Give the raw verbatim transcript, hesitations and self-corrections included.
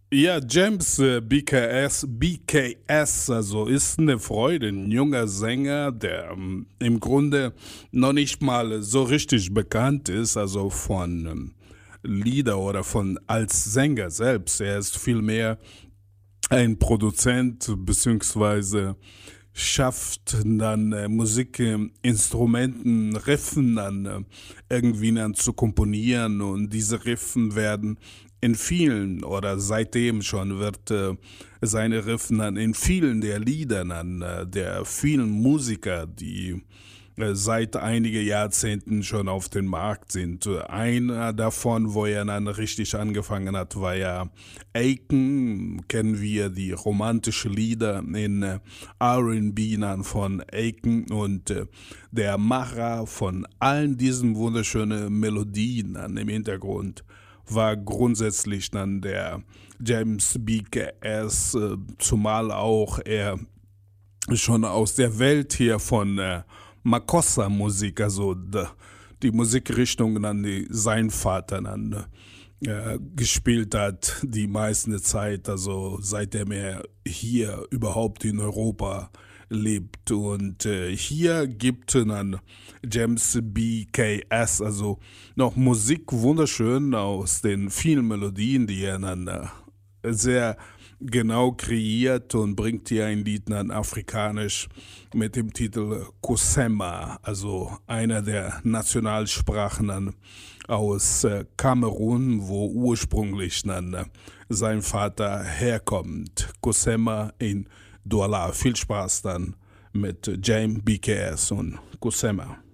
Ja, James äh, B K S, B K S, also ist eine Freude, ein junger Sänger, der ähm, im Grunde noch nicht mal so richtig bekannt ist, also von ähm, Lieder oder von als Sänger selbst. Er ist vielmehr ein Produzent beziehungsweise schafft dann äh, Musikinstrumenten, Riffen dann äh, irgendwie dann zu komponieren und diese Riffen werden in vielen oder seitdem schon wird äh, seine Riffen dann in vielen der Lieder dann äh, der vielen Musiker, die äh, seit einigen Jahrzehnten schon auf dem Markt sind. Äh, Einer davon, wo er dann richtig angefangen hat, war ja Aiken. Kennen wir die romantischen Lieder in äh, R und B dann von Aiken und äh, der Macher von allen diesen wunderschönen Melodien dann im Hintergrund war grundsätzlich dann der James B K S, äh, zumal auch er schon aus der Welt hier von äh, Makossa-Musik, also d- die Musikrichtung, dann die sein Vater dann äh, gespielt hat, die meiste Zeit, also seitdem er hier überhaupt in Europa lebt. Und äh, hier gibt dann James B K S, also noch Musik wunderschön aus den vielen Melodien, die er dann äh, sehr genau kreiert und bringt hier ein Lied dann afrikanisch mit dem Titel Kusema, also einer der Nationalsprachen dann aus äh, Kamerun, wo ursprünglich dann äh, sein Vater herkommt. Kusema in Douala. Viel Spaß dann mit James B K S und Kusema.